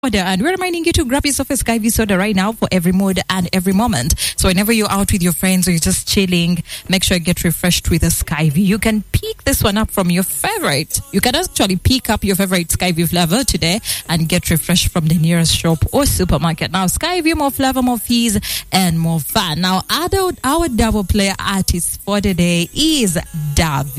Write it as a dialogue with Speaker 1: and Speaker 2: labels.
Speaker 1: And we're reminding you to grab yourself a Skyview soda right now for every mood and every moment. So whenever you're out with your friends or you're just chilling, make sure you get refreshed with a Skyview. You can pick this one up from your favorite. You can actually pick up your favorite Skyview flavor today and get refreshed from the nearest shop or supermarket. Now, Skyview, more flavor, more fees, and more fun. Now, our double player artist for the day is Davi.